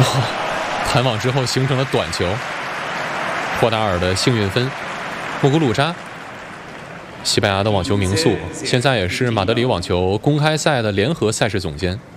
弹网之后形成了短球，托达尔的幸运分。穆古鲁扎，西班牙的网球名宿，现在也是马德里网球公开赛的联合赛事总监。